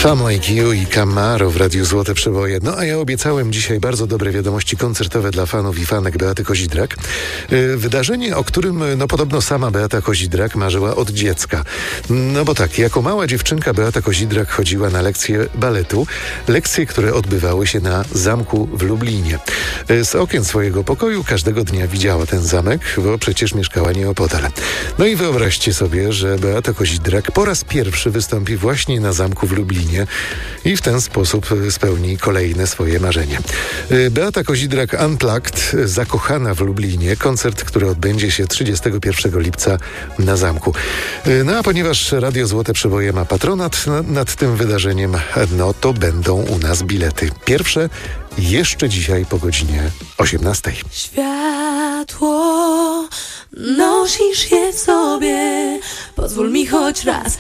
Fame Like You i Camaro w Radiu Złote Przeboje. No a ja obiecałem dzisiaj bardzo dobre wiadomości koncertowe dla fanów i fanek Beaty Kozidrak. Wydarzenie, o którym podobno sama Beata Kozidrak marzyła od dziecka. No bo tak, jako mała dziewczynka Beata Kozidrak chodziła na lekcje baletu. Lekcje, które odbywały się na zamku w Lublinie. Z okien swojego pokoju każdego dnia widziała ten zamek, bo przecież mieszkała nieopodal. No i wyobraźcie sobie, że Beata Kozidrak po raz pierwszy wystąpi właśnie na zamku w Lublinie i w ten sposób spełni kolejne swoje marzenie. Beata Kozidrak Unplugged, zakochana w Lublinie, koncert, który odbędzie się 31 lipca na zamku. No a ponieważ Radio Złote Przeboje ma patronat nad tym wydarzeniem, no to będą u nas bilety. Pierwsze jeszcze dzisiaj po godzinie 18. Światło, nosisz je w sobie, pozwól mi choć raz